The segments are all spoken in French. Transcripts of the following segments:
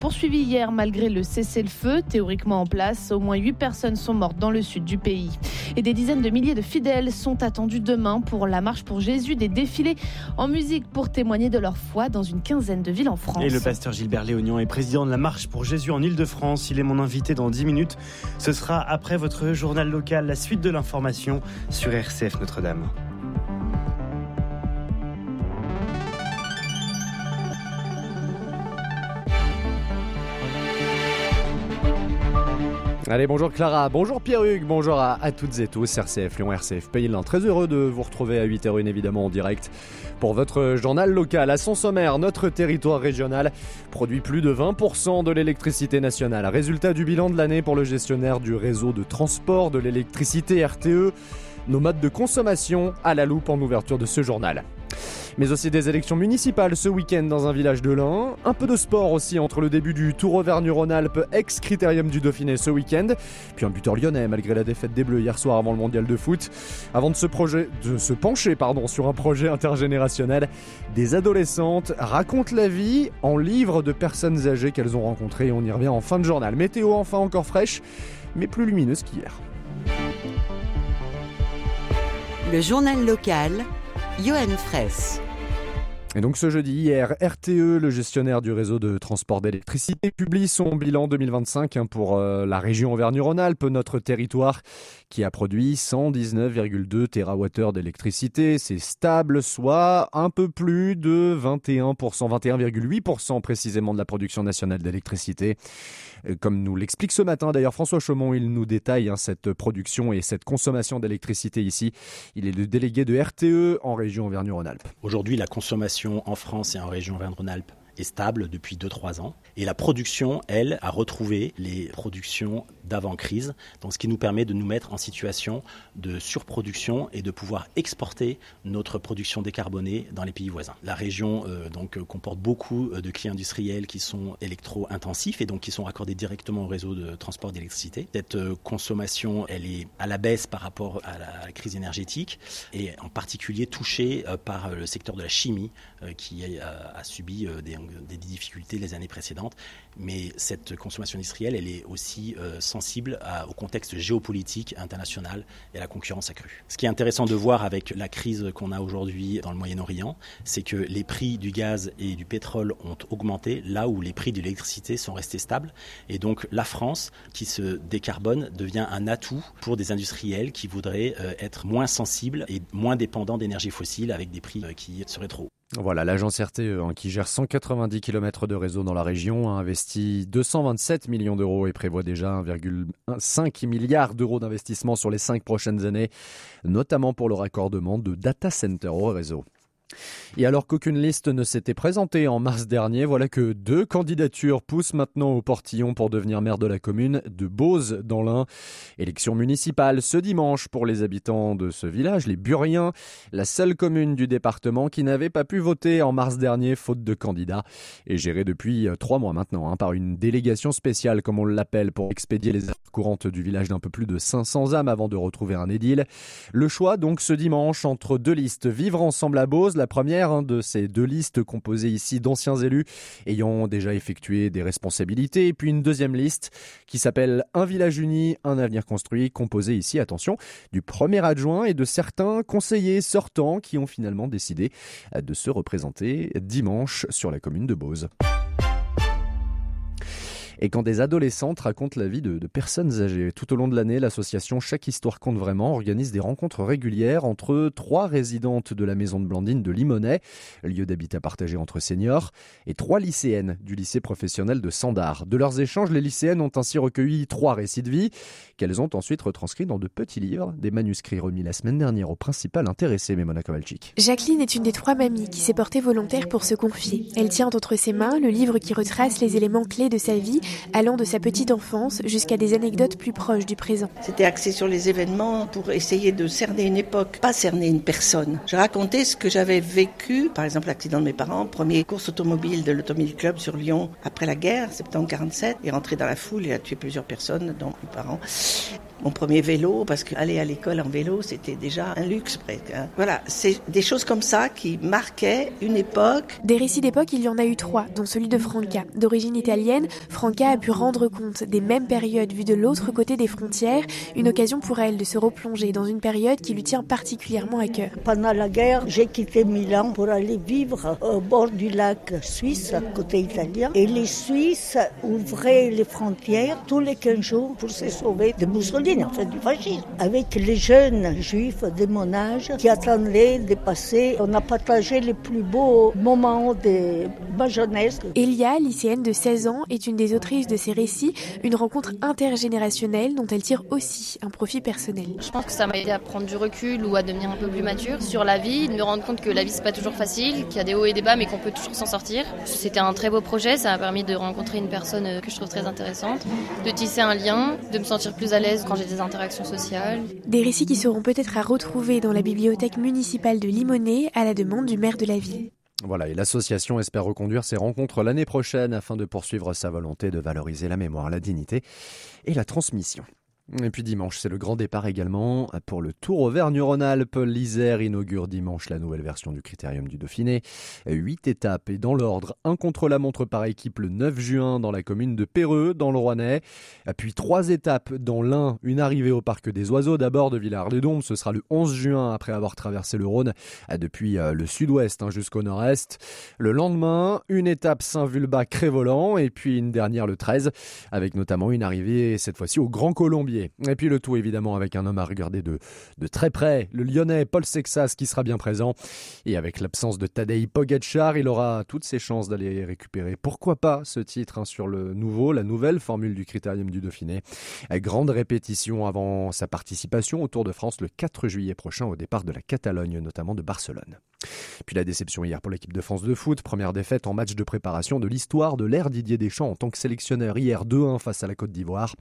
poursuivi hier malgré le cessez-le-feu théoriquement en place. Au moins 8 personnes sont mortes dans le sud du pays. Et des dizaines de milliers de fidèles sont attendus demain pour la marche pour Jésus, des défilés en musique pour témoigner de leur foi dans une quinzaine de villes en France. Et le pasteur Gilbert Léognan est président de la marche pour Jésus en Ile-de-France. Il est mon invité dans 10 minutes. Ce sera après votre journal local, la suite de l'information sur RCF Notre-Dame. Allez, bonjour Clara, bonjour Pierre-Hugues, bonjour à toutes et tous, RCF Lyon, RCF Pays de l'Ain. Très heureux de vous retrouver à 8h01 évidemment en direct pour votre journal local. À son sommaire, notre territoire régional produit plus de 20% de l'électricité nationale. Résultat du bilan de l'année pour le gestionnaire du réseau de transport de l'électricité RTE. Nos modes de consommation à la loupe en ouverture de ce journal. Mais aussi des élections municipales ce week-end dans un village de l'Ain. Un peu de sport aussi entre le début du Tour Auvergne-Rhône-Alpes ex-critérium du Dauphiné ce week-end. Puis un buteur lyonnais malgré la défaite des Bleus hier soir avant le mondial de foot. Avant de se pencher sur un projet intergénérationnel, des adolescentes racontent la vie en livres de personnes âgées qu'elles ont rencontrées. On y revient en fin de journal. Météo enfin encore fraîche, mais plus lumineuse qu'hier. Le journal local, Johan Fraisse. Et donc ce jeudi, hier, RTE, le gestionnaire du réseau de transport d'électricité, publie son bilan 2025 pour la région Auvergne-Rhône-Alpes, notre territoire qui a produit 119,2 TWh d'électricité. C'est stable, soit un peu plus de 21%, 21,8% précisément de la production nationale d'électricité. Comme nous l'explique ce matin d'ailleurs François Chaumont, il nous détaille cette production et cette consommation d'électricité ici. Il est le délégué de RTE en région Auvergne-Rhône-Alpes. Aujourd'hui, la consommation en France et en région Auvergne-Rhône-Alpes est stable depuis 2-3 ans. Et la production, elle, a retrouvé les productions d'avant-crise, donc ce qui nous permet de nous mettre en situation de surproduction et de pouvoir exporter notre production décarbonée dans les pays voisins. La région comporte beaucoup de clients industriels qui sont électro-intensifs et donc qui sont raccordés directement au réseau de transport d'électricité. Cette consommation, elle est à la baisse par rapport à la crise énergétique et en particulier touchée par le secteur de la chimie qui a subi des difficultés les années précédentes. Mais cette consommation industrielle, elle est aussi sensible au contexte géopolitique international et à la concurrence accrue. Ce qui est intéressant de voir avec la crise qu'on a aujourd'hui dans le Moyen-Orient, c'est que les prix du gaz et du pétrole ont augmenté là où les prix de l'électricité sont restés stables. Et donc la France, qui se décarbone, devient un atout pour des industriels qui voudraient être moins sensibles et moins dépendants d'énergie fossile avec des prix qui seraient trop hauts. Voilà, l'agence RTE qui gère 190 km de réseau dans la région a investi 227 millions d'euros et prévoit déjà 1,5 milliard d'euros d'investissement sur les 5 prochaines années, notamment pour le raccordement de data centers au réseau. Et alors qu'aucune liste ne s'était présentée en mars dernier, voilà que 2 candidatures poussent maintenant au portillon pour devenir maire de la commune de Beauce dans l'Ain. Élection municipale ce dimanche pour les habitants de ce village, les Buriens, la seule commune du département qui n'avait pas pu voter en mars dernier faute de candidats, et gérée depuis 3 mois maintenant par une délégation spéciale comme on l'appelle pour expédier les affaires courantes du village d'un peu plus de 500 âmes avant de retrouver un édile. Le choix donc ce dimanche entre 2 listes, Vivre ensemble à Beauce, la première de ces 2 listes composées ici d'anciens élus ayant déjà effectué des responsabilités, et puis une deuxième liste qui s'appelle Un village uni, un avenir construit, composée ici, attention, du premier adjoint et de certains conseillers sortants qui ont finalement décidé de se représenter dimanche sur la commune de Beauce. Et quand des adolescentes racontent la vie de personnes âgées. Tout au long de l'année, l'association Chaque Histoire Compte Vraiment organise des rencontres régulières entre 3 résidentes de la maison de Blandine de Limonest, lieu d'habitat partagé entre seniors, et 3 lycéennes du lycée professionnel de Sandar. De leurs échanges, les lycéennes ont ainsi recueilli 3 récits de vie qu'elles ont ensuite retranscrits dans de petits livres, des manuscrits remis la semaine dernière au principal intéressé, Memona Kowalczyk. Jacqueline est une des 3 mamies qui s'est portée volontaire pour se confier. Elle tient entre ses mains le livre qui retrace les éléments clés de sa vie, allant de sa petite enfance jusqu'à des anecdotes plus proches du présent. C'était axé sur les événements pour essayer de cerner une époque, pas cerner une personne. Je racontais ce que j'avais vécu, par exemple l'accident de mes parents, première course automobile de l'Automobile Club sur Lyon après la guerre, septembre 47, est rentré dans la foule et a tué plusieurs personnes, dont mes parents. mon premier vélo, parce qu'aller à l'école en vélo, c'était déjà un luxe presque. Voilà, c'est des choses comme ça qui marquaient une époque. Des récits d'époque, il y en a eu 3, dont celui de Franca. D'origine italienne, Franca a pu rendre compte des mêmes périodes vues de l'autre côté des frontières, une occasion pour elle de se replonger dans une période qui lui tient particulièrement à cœur. Pendant la guerre, j'ai quitté Milan pour aller vivre au bord du lac suisse, côté italien. Et les Suisses ouvraient les frontières tous les 15 jours pour se sauver de Mussolini, en fait du fascisme. Avec les jeunes juifs de mon âge qui attendaient de passer, on a partagé les plus beaux moments de ma jeunesse. Elia, lycéenne de 16 ans, est une des autrices de ces récits, une rencontre intergénérationnelle dont elle tire aussi un profit personnel. Je pense que ça m'a aidé à prendre du recul ou à devenir un peu plus mature sur la vie, de me rendre compte que la vie c'est pas toujours facile, qu'il y a des hauts et des bas mais qu'on peut toujours s'en sortir. C'était un très beau projet, ça m'a permis de rencontrer une personne que je trouve très intéressante, de tisser un lien, de me sentir plus à l'aise quand j'ai des interactions sociales. Des récits qui seront peut-être à retrouver dans la bibliothèque municipale de Limonest à la demande du maire de la ville. Voilà, et l'association espère reconduire ces rencontres l'année prochaine afin de poursuivre sa volonté de valoriser la mémoire, la dignité et la transmission. Et puis dimanche, c'est le grand départ également pour le Tour Auvergne-Rhône-Alpes. L'Isère inaugure dimanche la nouvelle version du Critérium du Dauphiné. 8 étapes et dans l'ordre, un contre-la-montre par équipe le 9 juin dans la commune de Péreux, dans le Rouennais. Puis 3 étapes dans l'Ain, une arrivée au Parc des Oiseaux d'abord de Villars-les-Dombes. Ce sera le 11 juin après avoir traversé le Rhône depuis le sud-ouest jusqu'au nord-est. Le lendemain, une étape Saint-Vulbas-Crévolan et puis une dernière le 13 avec notamment une arrivée cette fois-ci au Grand Colombier. Et puis le tout évidemment avec un homme à regarder de très près, le Lyonnais Paul Sexas qui sera bien présent. Et avec l'absence de Tadej Pogačar, il aura toutes ses chances d'aller récupérer, pourquoi pas, ce titre sur la nouvelle formule du Critérium du Dauphiné. Grande répétition avant sa participation au Tour de France le 4 juillet prochain au départ de la Catalogne, notamment de Barcelone. Puis la déception hier pour l'équipe de France de foot, première défaite en match de préparation de l'histoire de l'ère Didier Deschamps en tant que sélectionneur hier 2-1 face à la Côte d'Ivoire.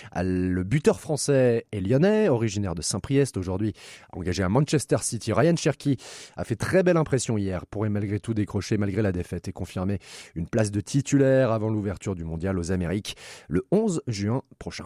Le buteur français est lyonnais, originaire de Saint-Priest, aujourd'hui engagé à Manchester City. Ryan Cherki a fait très belle impression hier, pourrait malgré tout décrocher malgré la défaite et confirmer une place de titulaire avant l'ouverture du mondial aux Amériques le 11 juin prochain.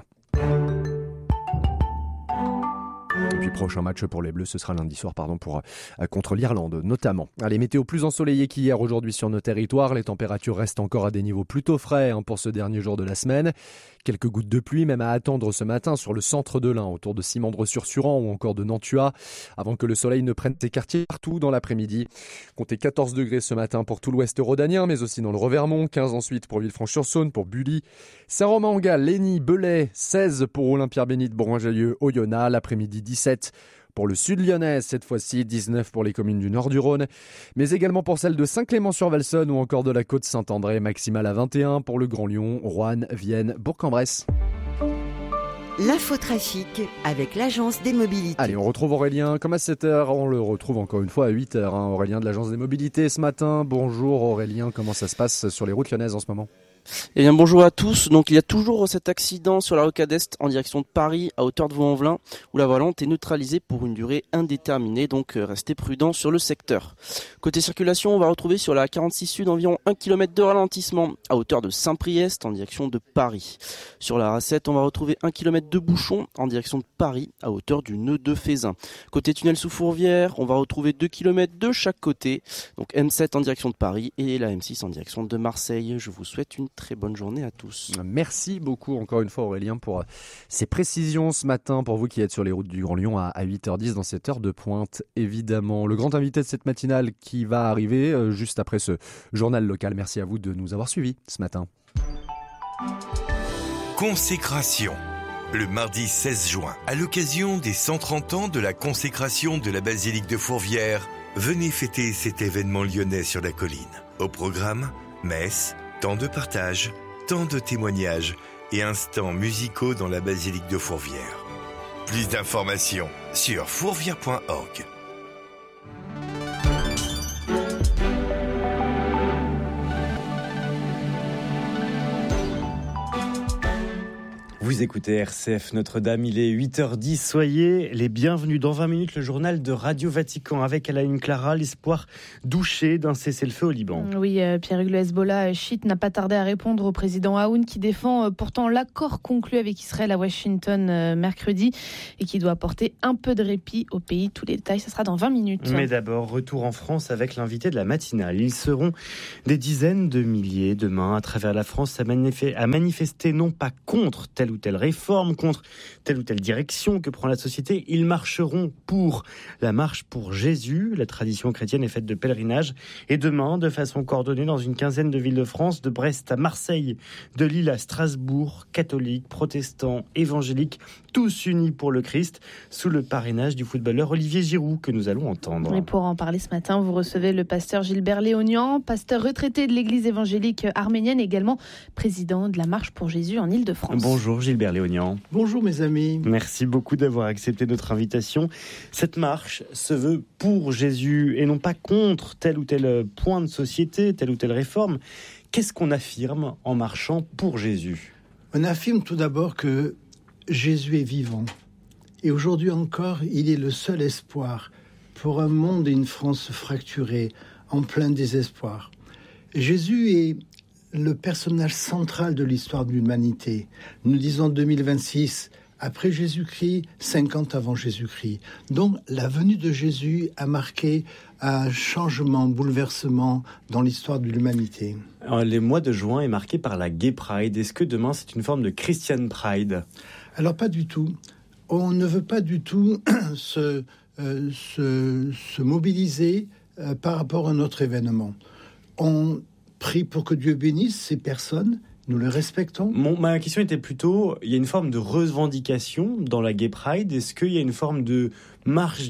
Et puis prochain match pour les Bleus, ce sera lundi soir contre l'Irlande notamment. Allez, météo plus ensoleillée qu'hier aujourd'hui sur nos territoires. Les températures restent encore à des niveaux plutôt frais pour ce dernier jour de la semaine. Quelques gouttes de pluie même à attendre ce matin sur le centre de l'Ain, autour de Simandre-sur-Suran ou encore de Nantua, avant que le soleil ne prenne ses quartiers partout dans l'après-midi. Comptez 14 degrés ce matin pour tout l'ouest rhodanien, mais aussi dans le Revermont, 15 ensuite pour Villefranche-sur-Saône, pour Bully, Saint-Romain-en-Galles, Lény, Belay, 16 pour Olympia-Bénite, Bourgoin-Jallieu, Oyonnax, l'après-midi 17 pour le sud lyonnais, cette fois-ci 19 pour les communes du nord du Rhône, mais également pour celles de Saint-Clément-sur-Valsonne ou encore de la côte Saint-André, maximale à 21 pour le Grand Lyon, Roanne, Vienne, Bourg-en-Bresse. L'infotrafic avec l'agence des mobilités. Allez, on retrouve Aurélien comme à 7h, on le retrouve encore une fois à 8h. Aurélien de l'agence des mobilités ce matin. Bonjour Aurélien, comment ça se passe sur les routes lyonnaises en ce moment ? Eh bien bonjour à tous, donc il y a toujours cet accident sur la rocade Est en direction de Paris à hauteur de Vaux-en-Velin où la volante est neutralisée pour une durée indéterminée, donc restez prudents sur le secteur. Côté circulation, on va retrouver sur la 46 Sud environ 1 km de ralentissement à hauteur de Saint-Priest en direction de Paris. Sur la A7, on va retrouver 1 km de bouchon en direction de Paris à hauteur du nœud de Fézin. Côté tunnel sous Fourvière, on va retrouver 2 km de chaque côté, donc M7 en direction de Paris et la M6 en direction de Marseille. Je vous souhaite une très bonne journée à tous. Merci beaucoup encore une fois Aurélien pour ces précisions ce matin pour vous qui êtes sur les routes du Grand Lyon à 8h10 dans cette heure de pointe évidemment. Le grand invité de cette matinale qui va arriver juste après ce journal local. Merci à vous de nous avoir suivis ce matin. Consécration. Le mardi 16 juin, à l'occasion des 130 ans de la consécration de la basilique de Fourvière, venez fêter cet événement lyonnais sur la colline. Au programme, messe, temps de partage, temps de témoignages et instants musicaux dans la basilique de Fourvière. Plus d'informations sur fourvière.org. Vous écoutez RCF Notre-Dame, il est 8h10. Soyez les bienvenus. Dans 20 minutes, le journal de Radio Vatican avec à la une Clara, l'espoir douché d'un cessez-le-feu au Liban. Oui, Pierre-Hugues, le Hezbollah chiite n'a pas tardé à répondre au président Aoun qui défend pourtant l'accord conclu avec Israël à Washington mercredi et qui doit apporter un peu de répit au pays. Tous les détails, ça sera dans 20 minutes. Mais d'abord, retour en France avec l'invité de la matinale. Ils seront des dizaines de milliers demain à travers la France à manifester non pas contre telle ou telle réforme, contre telle ou telle direction que prend la société. Ils marcheront pour la marche pour Jésus. La tradition chrétienne est faite de pèlerinage. Et demain, de façon coordonnée dans une quinzaine de villes de France, de Brest à Marseille, de Lille à Strasbourg, catholiques, protestants, évangéliques, tous unis pour le Christ, sous le parrainage du footballeur Olivier Giroud que nous allons entendre. Et pour en parler ce matin, vous recevez le pasteur Gilbert Léognan, pasteur retraité de l'église évangélique arménienne, également président de la Marche pour Jésus en Île-de-France. Bonjour Gilbert Léognan. Bonjour mes amis. Merci beaucoup d'avoir accepté notre invitation. Cette marche se veut pour Jésus et non pas contre tel ou tel point de société, telle ou telle réforme. Qu'est-ce qu'on affirme en marchant pour Jésus ? On affirme tout d'abord que Jésus est vivant. Et aujourd'hui encore, il est le seul espoir pour un monde et une France fracturés, en plein désespoir. Jésus est le personnage central de l'histoire de l'humanité. Nous disons 2026, après Jésus-Christ, 50 avant Jésus-Christ. Donc la venue de Jésus a marqué un changement, un bouleversement dans l'histoire de l'humanité. Alors, le mois de juin est marqué par la Gay Pride. Est-ce que demain c'est une forme de Christian Pride ? Alors pas du tout. On ne veut pas du tout se mobiliser par rapport à notre événement. On prie pour que Dieu bénisse ces personnes, nous les respectons. Ma question était plutôt, il y a une forme de revendication dans la Gay Pride. Est-ce qu'il y a une forme de marche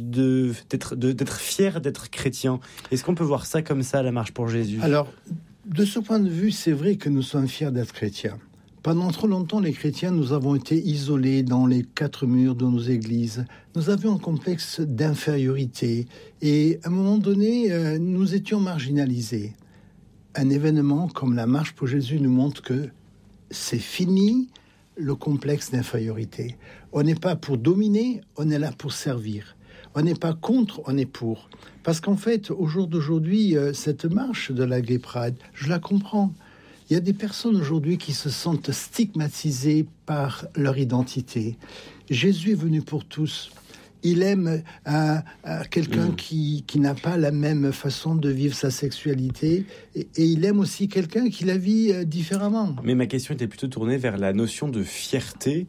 d'être fier d'être chrétien ? Est-ce qu'on peut voir ça comme ça, la marche pour Jésus ? Alors, de ce point de vue, c'est vrai que nous sommes fiers d'être chrétiens. Pendant trop longtemps, les chrétiens, nous avons été isolés dans les quatre murs de nos églises. Nous avions un complexe d'infériorité et à un moment donné, nous étions marginalisés. Un événement comme la Marche pour Jésus nous montre que c'est fini le complexe d'infériorité. On n'est pas pour dominer, on est là pour servir. On n'est pas contre, on est pour. Parce qu'en fait, au jour d'aujourd'hui, cette marche de la Gay Pride, je la comprends. Il y a des personnes aujourd'hui qui se sentent stigmatisées par leur identité. Jésus est venu pour tous. Il aime quelqu'un qui n'a pas la même façon de vivre sa sexualité et il aime aussi quelqu'un qui la vit différemment. Mais ma question était plutôt tournée vers la notion de fierté.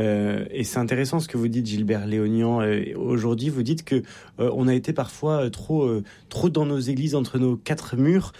Et c'est intéressant ce que vous dites, Gilbert Léognan. Aujourd'hui, vous dites que on a été parfois trop dans nos églises, entre nos quatre murs.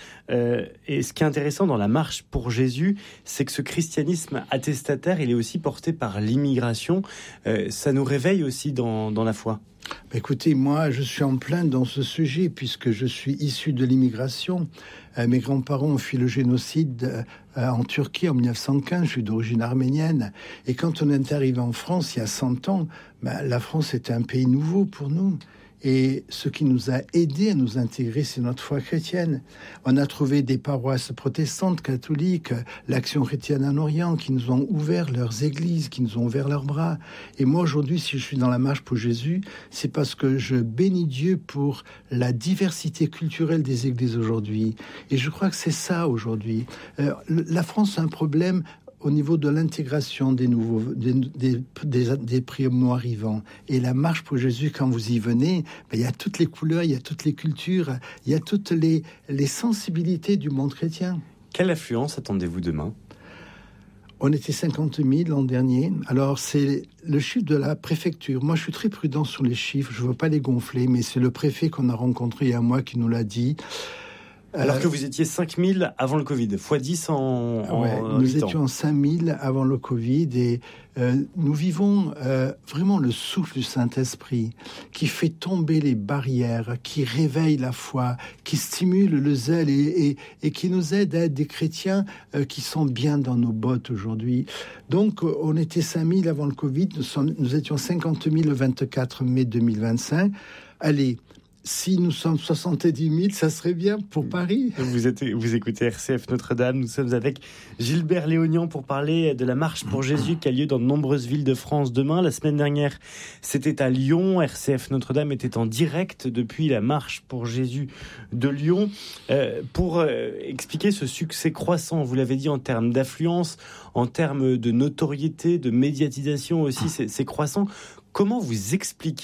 Et ce qui est intéressant dans la marche pour Jésus, c'est que ce christianisme attestataire, il est aussi porté par l'immigration. Ça nous réveille aussi dans la foi. Écoutez, moi, je suis en plein dans ce sujet puisque je suis issu de l'immigration. Mes grands-parents ont fui le génocide en Turquie en 1915. Je suis d'origine arménienne. Et quand on est arrivé en France, il y a 100 ans, la France était un pays nouveau pour nous. Et ce qui nous a aidés à nous intégrer, c'est notre foi chrétienne. On a trouvé des paroisses protestantes, catholiques, l'Action chrétienne en Orient, qui nous ont ouvert leurs églises, qui nous ont ouvert leurs bras. Et moi, aujourd'hui, si je suis dans la marche pour Jésus, c'est parce que je bénis Dieu pour la diversité culturelle des églises aujourd'hui. Et je crois que c'est ça aujourd'hui. La France a un problème au niveau de l'intégration des nouveaux, des primo-arrivants. Et la marche pour Jésus, quand vous y venez, il y a toutes les couleurs, il y a toutes les cultures, il y a toutes les sensibilités du monde chrétien. Quelle affluence attendez-vous demain ? On était 50 000 l'an dernier. Alors, c'est le chiffre de la préfecture. Moi, je suis très prudent sur les chiffres. Je ne veux pas les gonfler, mais c'est le préfet qu'on a rencontré il y a un mois qui nous l'a dit. Alors que vous étiez 5 000 avant le Covid, x10 en 8 ans. Nous étions 5 000 avant le Covid et nous vivons vraiment le souffle du Saint-Esprit qui fait tomber les barrières, qui réveille la foi, qui stimule le zèle et qui nous aide à être des chrétiens qui sont bien dans nos bottes aujourd'hui. Donc on était 5 000 avant le Covid, nous étions 50 000 le 24 mai 2025. Allez, Si nous sommes 70 000, ça serait bien pour Paris. Vous écoutez RCF Notre-Dame. Nous sommes avec Gilbert Léognan pour parler de la marche pour Jésus qui a lieu dans de nombreuses villes de France demain. La semaine dernière, c'était à Lyon. RCF Notre-Dame était en direct depuis la marche pour Jésus de Lyon. Pour expliquer ce succès croissant, vous l'avez dit, en termes d'affluence, en termes de notoriété, de médiatisation aussi, c'est croissant. Comment vous expliquez